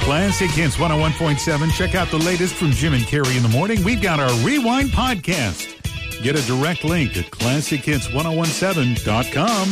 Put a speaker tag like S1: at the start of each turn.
S1: Classic Hits 101.7. Check out the latest from Jim and Carrie in the morning. We've got our Rewind podcast. Get a direct link at classichits1017.com.